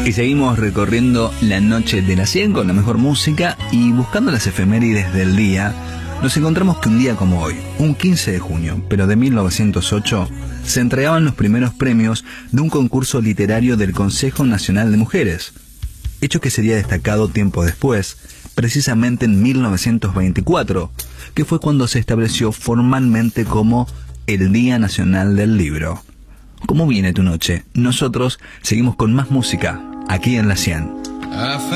Y seguimos recorriendo la noche de la 100 con la mejor música y buscando las efemérides del día. Nos encontramos que un día como hoy, un 15 de junio, pero de 1908, se entregaban los primeros premios de un concurso literario del Consejo Nacional de Mujeres, hecho que sería destacado tiempo después, precisamente en 1924, que fue cuando se estableció formalmente como el Día Nacional del Libro. ¿Cómo viene tu noche? Nosotros seguimos con más música aquí en la 100.